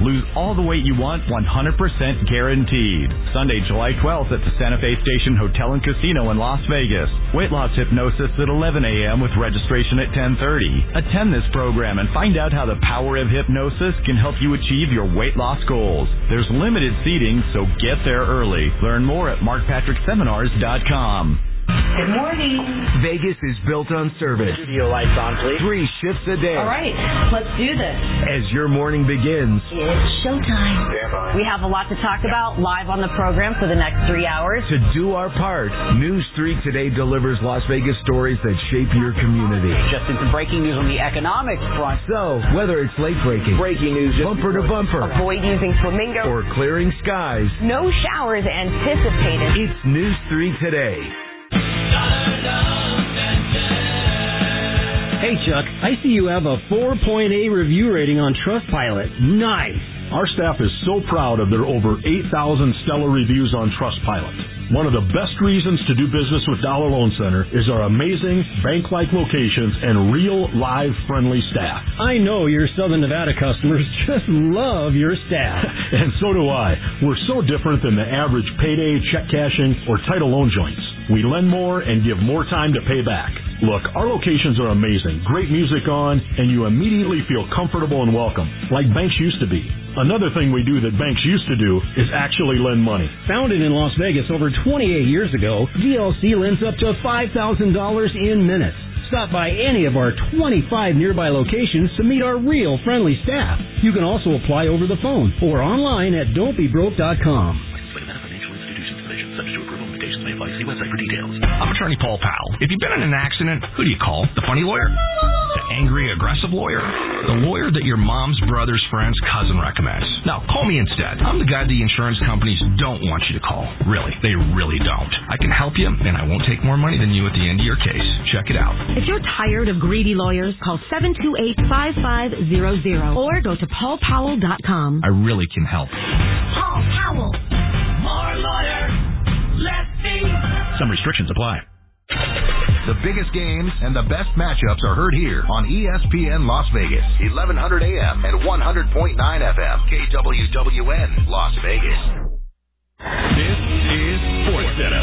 lose all the weight you want 100% guaranteed. Sunday, July 12th at the Santa Fe Station Hotel and Casino in Las Vegas. Weight loss hypnosis at 11 a.m. with registration at 10:30. Attend this program and find out how the power of hypnosis can help you achieve your weight loss goals. There's limited seating, so get there early. Learn more at markpatrickseminars.com. Good morning. Vegas is built on service. Studio lights on, please. 3 shifts a day. All right, let's do this. As your morning begins, It's showtime. We have a lot to talk about live on the program for the next 3 hours. to do our part, News 3 Today delivers Las Vegas stories that shape your community. Just into breaking news on the economic front. So, whether it's late breaking, Breaking news. bumper to bumper, Avoid using flamingo. or clearing skies, No showers anticipated. it's News 3 Today. Hey, Chuck, I see you have a 4.8 review rating on Trustpilot. Nice. Our staff is so proud of their over 8,000 stellar reviews on Trustpilot. One of the best reasons to do business with Dollar Loan Center is our amazing bank-like locations and real, live, friendly staff. I know your Southern Nevada customers just love your staff. And so do I. We're so different than the average payday, check cashing, or title loan joints. We lend more and give more time to pay back. Look, our locations are amazing. Great music on, and you immediately feel comfortable and welcome, like banks used to be. Another thing we do that banks used to do is actually lend money. Founded in Las Vegas over 28 years ago, DLC lends up to $5,000 in minutes. Stop by any of our 25 nearby locations to meet our real friendly staff. You can also apply over the phone or online at don'tbebroke.com. See website for details. I'm attorney Paul Powell. If you've been in an accident, who do you call? The funny lawyer? The angry, aggressive lawyer? The lawyer that your mom's brother's friend's cousin recommends? No, call me instead. I'm the guy the insurance companies don't want you to call. Really, they really don't. I can help you, and I won't take more money than you at the end of your case. Check it out. If you're tired of greedy lawyers, call 728-5500 or go to paulpowell.com. I really can help. Paul Powell. More lawyer. Let's see. Some restrictions apply. The biggest games and the best matchups are heard here on ESPN Las Vegas, 1100 AM and 100.9 FM, KWWN, Las Vegas. This is SportsCenter.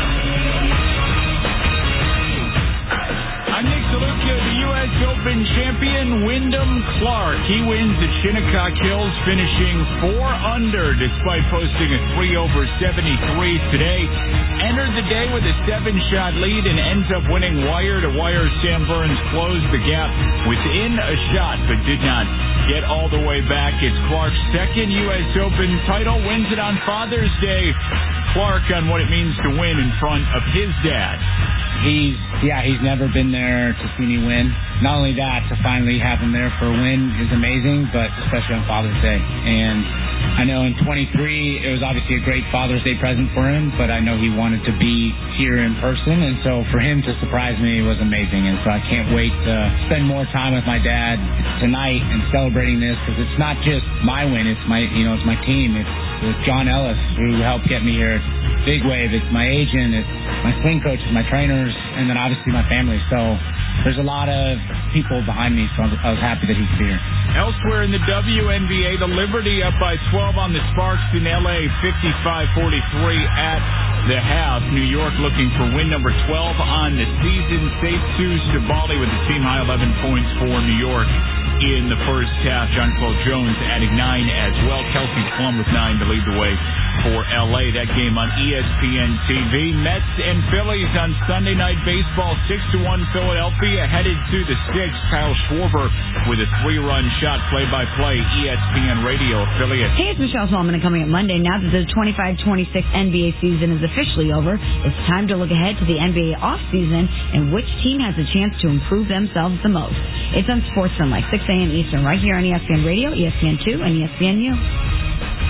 I'm Nick Salucchio, the U.S. Open champion, Wyndham Clark. He wins at Shinnecock Hills, finishing 4 under despite posting a 3 over 73 today. Entered the day with a 7-shot lead and ends up winning wire to wire. Sam Burns closed the gap within a shot, but did not get all the way back. It's Clark's second U.S. Open title, wins it on Father's Day. Clark on what it means to win in front of his dad. He's never been there to see me win. Not only that, to finally have him there for a win is amazing, but especially on Father's Day. And I know in 23, it was obviously a great Father's Day present for him, but I know he wanted to be here in person, and so for him to surprise me was amazing. And so I can't wait to spend more time with my dad tonight and celebrating this, because it's not just my win, it's my team. It's John Ellis who helped get me here. Big Wave, it's my agent, it's my swing coaches, my trainers, and then obviously my family. So there's a lot of people behind me, so I was happy that he could be here. Elsewhere in the WNBA, the Liberty up by 12 on the Sparks in L.A., 55-43 at the half. New York looking for win number 12 on the season. Seisu Sabali with the team-high 11 points for New York in the first half. Jonquel Jones adding 9 as well. Kelsey Plum with 9 to lead the way for L.A. That game on ESPN TV. Mets and Phillies on Sunday Night Baseball. 6-1 Philadelphia headed to the 6th. Kyle Schwarber with a 3-run shot. Play-by-play ESPN radio affiliate. Hey, it's Michelle Solomon coming up Monday. Now that the 25-26 NBA season is officially over, it's time to look ahead to the NBA offseason and which team has a chance to improve themselves the most. It's on SportsCenter, like 6 a.m. Eastern, right here on ESPN Radio, ESPN2, and ESPNU.